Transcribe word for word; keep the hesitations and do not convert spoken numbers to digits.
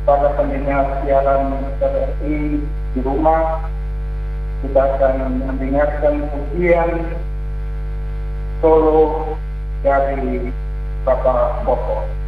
para pendengar siaran R R I di rumah, kita akan mendengarkan pujian solo dari Bapak Bopo.